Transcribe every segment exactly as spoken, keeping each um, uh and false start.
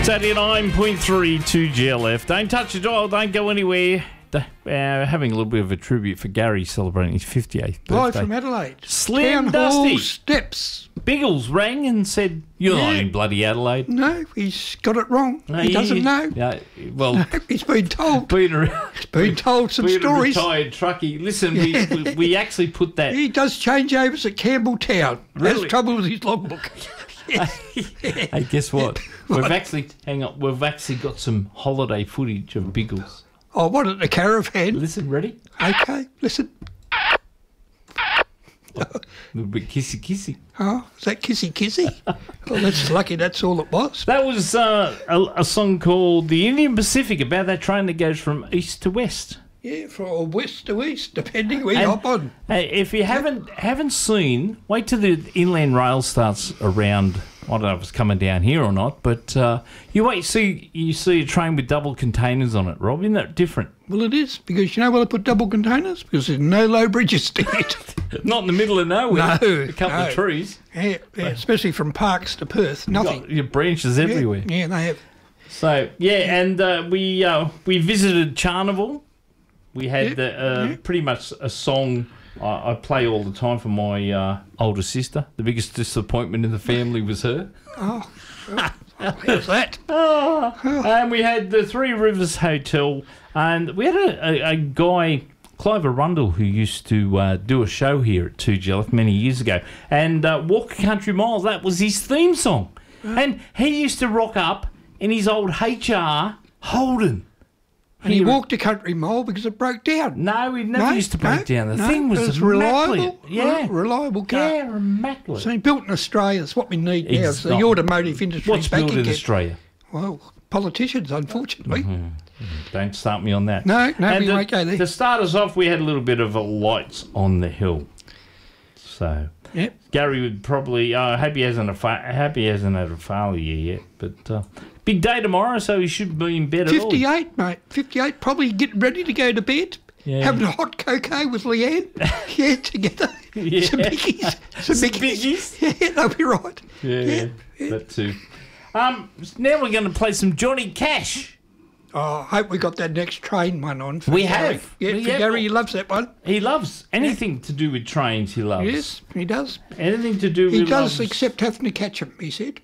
It's eighty-nine point three two G L F. Don't touch the dial, don't go anywhere. Uh, having a little bit of a tribute for Gary celebrating his fifty-eighth birthday. Live from Adelaide. Slim Town Dusty. Hall Steps. Biggles rang and said, "You're Yeah. not in bloody Adelaide." No, he's got it wrong. No, he doesn't know. Yeah, well, He's been told. being a, He's been told some being stories. a retired truckie. Listen, Yeah. we, we we actually put that. He does changeovers at Campbelltown. Really? Has trouble with his logbook. Hey, guess what? We've actually hang on. We've actually got some holiday footage of Biggles. I wanted a caravan. Listen, ready? Okay, listen. A little bit kissy kissy. Oh, is that kissy kissy? Oh, that's lucky that's all it was. That was uh, a, a song called "The Indian Pacific" about that train that goes from east to west. Yeah, from west to east, depending where And, you hop on. Hey, if you haven't haven't seen, wait till the inland rail starts around. I don't know if it's coming down here or not, but uh, you wait, see you see a train with double containers on it, Rob. Isn't that different? Well, it is, because you know why they put double containers? Because there's no low bridges to it. Not in the middle of nowhere. No, a couple no. of trees. Yeah, yeah, especially from Parks to Perth, nothing. Got your branches everywhere. Yeah, yeah, they have. So yeah, and uh, we uh, we visited Charnival. We had Yeah, the, uh, yeah. pretty much a song I, I play all the time for my uh, older sister. The biggest disappointment in the family was her. Oh, how's that? Oh. And we had the Three Rivers Hotel, and we had a, a, a guy, Clive Arundel, who used to uh, do a show here at two G L F many years ago, and uh, Walk a Country Mile, that was his theme song. And he used to rock up in his old H R Holden. And he He- walked a country mile because it broke down. No, he never No, used to break no, down. The no, thing was, it was immaculate. reliable. Yeah. re- reliable car. Yeah, immaculate. So built in Australia is what we need now. It's So not- the automotive industry What's back built in again. Australia? Well, politicians, unfortunately. Don't start me on that. No, no, And we to, won't go there. to start us off, we had a little bit of a lights on the hill. So Yep. Gary would probably. Uh, I hope he hasn't a fa- I hope he hasn't had a failure yet. But uh, big day tomorrow, so he should be in bed. fifty-eight, mate. fifty-eight, probably getting ready to go to bed. Yeah. Having a hot cocoa with Leanne. Yeah, together. Yeah. Some biggies. Some, Some biggies. Yeah, they'll be right. Yeah, Yeah, yeah. that too. Um, now we're going to play some Johnny Cash. Oh, I hope we got that next train one on. For We Gary. have. Yeah, We for have. Gary, he loves that one. He loves anything to do with trains. He loves. Yes, he does. Anything to do He with. does, loves. except having to catch him, he said.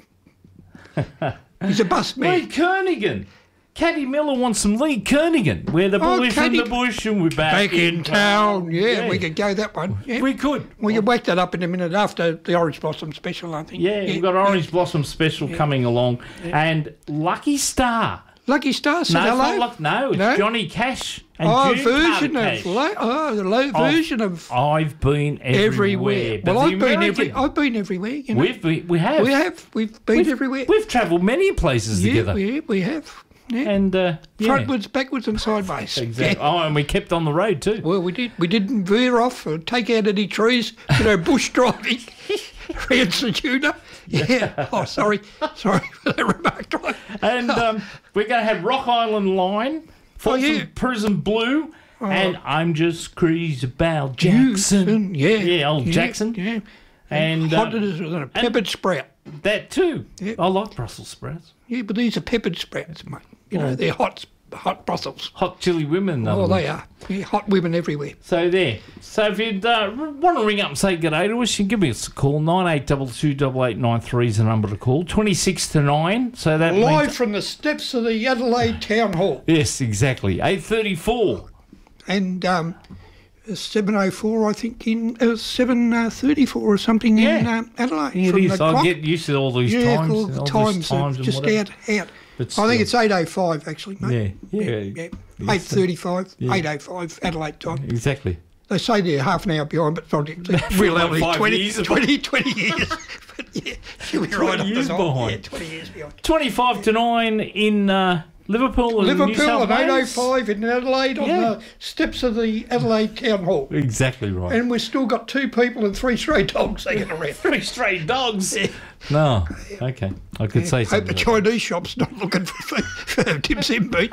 He's a bus Lee man. Kernigan. Caddy Miller wants some Lee Kernigan. We're the Oh, boy from Caddy- the bush and we're back, Back in town. Yeah, we could go that one. Yeah. We could. Well, you wake that up in a minute after the Orange Blossom special, I think. Yeah, we've got Orange Blossom Special coming along. And Lucky Star. Lucky Star said No, it's hello. not Luck- no, it's No? Johnny Cash and Oh, June version Carter of Cash. low, oh, the low Of- version of I've been everywhere. everywhere. But Well, the I've been American- every. I've been everywhere. You know, We've been, we have. we have. We've been We've, everywhere. We've travelled many places yeah, together. we, we have. Yeah. And uh, yeah. Frontwards, backwards, and sideways. Exactly. Yeah. Oh, and we kept on the road too. Well, we did. We didn't veer off or take out any trees. You know, bush driving. Around Sajuna. Yeah. Oh, sorry. Sorry for that remark. And um, we're going to have Rock Island Line, Folsom yeah. Prison Blue, and I'm Just Crazy About Jackson. Yeah. Yeah, old yeah, Jackson. Yeah. And Hot uh, as a peppered sprout. that too. Yeah. I like Brussels sprouts. Yeah, but these are peppered sprouts, mate. You know, they're hot, hot Brussels. Hot chili women. in other Oh, words. they are. Yeah, hot women everywhere. So there. So if you'd uh, want to ring up and say good day to us, you can give me a call. nine eight two two, eight eight nine three is the number to call. twenty-six to nine. So that Live means... from the steps of the Adelaide Town Hall. Yes, exactly. eight thirty-four. And um, seven oh four, I think, in uh, seven thirty-four or something in Yeah. um, Adelaide. It from is. the I clock. get used to all these yeah, times. all and the all times, these are times and just whatever. out, out. But I still. think it's eight oh five, actually, mate. Yeah, yeah. Yeah, Yes, eight thirty-five, eight oh five, Adelaide time. Exactly. They say they're half an hour behind, but probably Like reality five twenty, years of- twenty, twenty years. But yeah, she'll be right up years the top. behind. Yeah, twenty years behind. twenty-five to nine in uh, Liverpool and New Liverpool South at eight oh Wales. five in Adelaide on Yeah. the steps of the Adelaide Town Hall. Exactly right. And we've still got two people and three stray dogs hanging around. Three stray dogs. No. Okay. I could say Hope the something. Chinese shop's not looking for, for Tim Sim beat.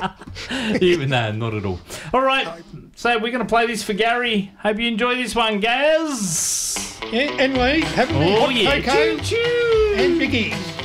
Even no, not at all. All right. So we're going to play this for Gary. Hope you enjoy this one, Gaz. Yeah, and Lee, having me Oh hot yeah. cocoa Choo-choo. and biggies.